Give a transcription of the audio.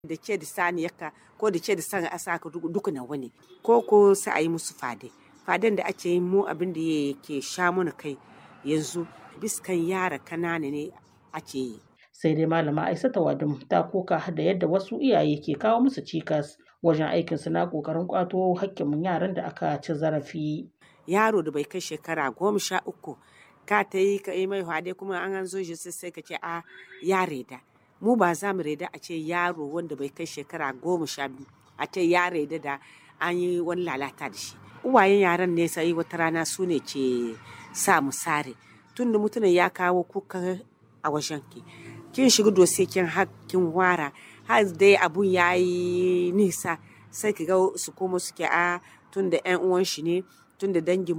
da ke da saniyarka ko da ke da san asaka duka nawa ne ko sai a yi musu faden da ake yin mu abin da yake sha mana kai yanzu biskan yara kanana ne ake yi. Sai dai malama Aisata Wadum ta koka da yadda wasu iyaye ke kawo musu cikas wajen aikin su na kokarin kwato hakkin yaran da aka ci zarafi. Yaro da bai kai shekara 13 ka ta yi ka yi mai hade kuma an zo shi sai ka ce a ya reda. Mu ba za mu reda a ce yaro wanda bai kai shekara 12 a ce ya reda da an yi wani lalata da shi. Uwayen yaran ne sai wata rana su ne ke sa mu sare tun da mutumin ya kawo kuka a wajen ki. Kin shiga dose kin hakkin wara har dai abun ya yi nisa sai ki ga su komo suke a tun da 'yan uwan shi ne tun da dangin